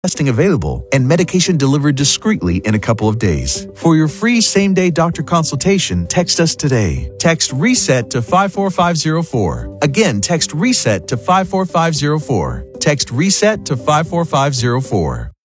testing available, and medication delivered discreetly in a couple of days. For your free same-day doctor consultation, text us today. Text RESET to 54504. Again, text RESET to 54504. Text RESET to 54504.